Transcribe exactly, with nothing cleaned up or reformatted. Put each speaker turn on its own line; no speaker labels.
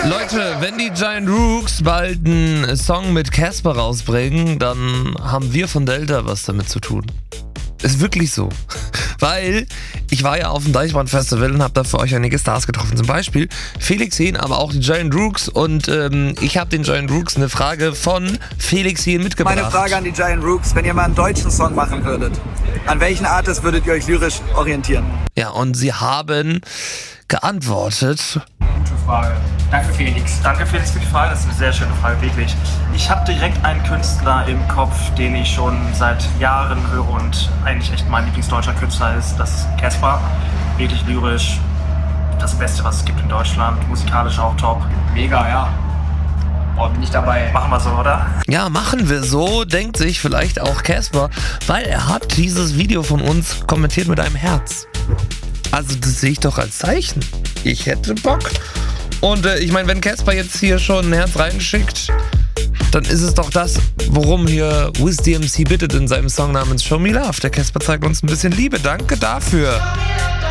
Leute, wenn die Giant Rooks bald einen Song mit Casper rausbringen, dann haben wir von Delta was damit zu tun. Ist wirklich so. Weil ich war ja auf dem Deichbrand-Festival und habe da für euch einige Stars getroffen. Zum Beispiel Felix Jähn, aber auch die Giant Rooks. Und ähm, ich habe den Giant Rooks eine Frage von Felix Jähn mitgebracht.
Meine Frage an die Giant Rooks, wenn ihr mal einen deutschen Song machen würdet, an welchen Artist würdet ihr euch lyrisch orientieren?
Ja, und sie haben geantwortet.
Gute Frage. Danke Felix. Danke Felix für die Frage, das ist eine sehr schöne Frage, wirklich. Ich habe direkt einen Künstler im Kopf, den ich schon seit Jahren höre und eigentlich echt mein Lieblingsdeutscher Künstler ist. Das ist Casper. Wirklich lyrisch, das Beste, was es gibt in Deutschland. Musikalisch auch top.
Mega, ja. Boah, bin ich dabei.
Machen wir so, oder?
Ja, machen wir so, denkt sich vielleicht auch Casper, weil er hat dieses Video von uns kommentiert mit einem Herz. Also das sehe ich doch als Zeichen. Ich hätte Bock. Und äh, ich meine, wenn Casper jetzt hier schon ein Herz reinschickt, dann ist es doch das, worum hier Wiz D M C bittet in seinem Song namens Show Me Love. Der Casper zeigt uns ein bisschen Liebe. Danke dafür.